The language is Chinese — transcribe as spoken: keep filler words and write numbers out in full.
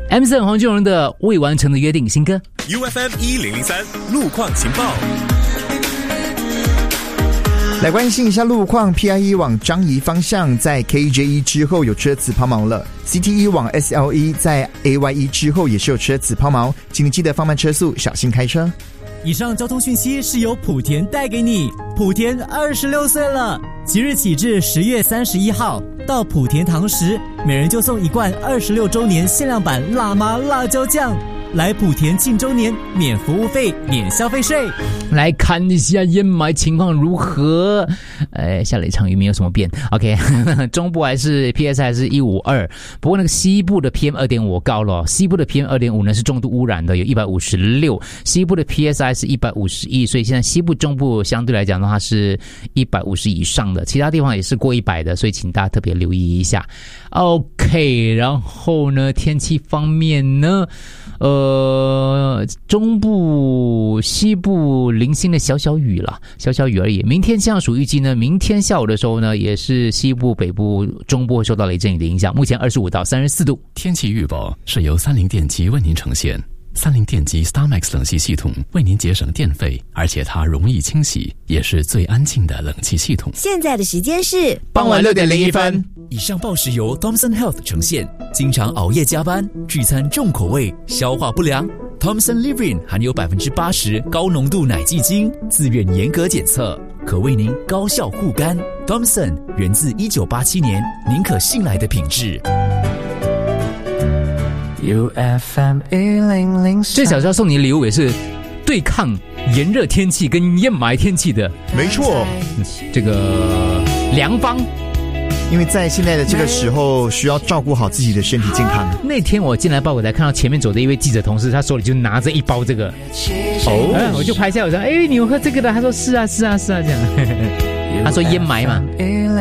M C 黄俊荣的未完成的约定新歌 U F M 一零零三路况情报。 来关心一下路况 ，P I E 往樟宜方向在 K J E 之后有车子抛锚了 ，C T E 往 S L E 在 A Y E 之后也是有车子抛锚，请你记得放慢车速，小心开车。 以上交通讯息是由莆田带给你。莆田二十六岁了，即日起至十月三十一号，到莆田堂食，每人就送一罐二十六周年限量版辣妈辣椒酱。来莆田庆周年，免服务费，免消费税。 来看一下烟霾情况如何？呃，下了一场雨，没有什么变。OK， 中部还是 P S 还是一百五十二，不过那个西部的 P M 二点五 高了，西部的 P M 二点五 呢是重度污染的，有一百五十六，西部的 P S I 是一百五十一，所以现在西部中部相对来讲的话是一百五十以上的，其他地方也是过一百的，所以请大家特别留意一下。OK， 然后呢，天气方面呢，呃，中部、西部零星的小小雨啦，小小雨而已。明天降暑预计呢，明天下午的时候呢，也是西部、北部、中部会受到雷阵雨的影响。目前二十五到三十四度。 天气预报是由三菱电机为您呈现。三菱电机 StarMax 冷气系统为您节省电费，而且它容易清洗，也是最安静的冷气系统。 现在的时间是傍晚六点零一分。 以上报时由 Thomson Health 呈现。经常熬夜加班、聚餐重口味、消化不良 ，Thomson Livrin 含有百分之八十高浓度奶蓟精，自愿严格检测，可为您高效护肝。Thomson 源自一九八七年，您可信赖的品质。 U F M 一零零三， 这小时要送你的礼物也是对抗炎热天气跟烟霾天气的， 没错， 这个良方。 因为在现在的这个时候，需要照顾好自己的身体健康。 那天我进来报告台，看到前面走的一位记者同事，他手里就拿着一包这个，哦、嗯，我就拍下，我说，哎，你有喝这个的？他说是啊，是啊，是啊，这样。他说烟霾嘛。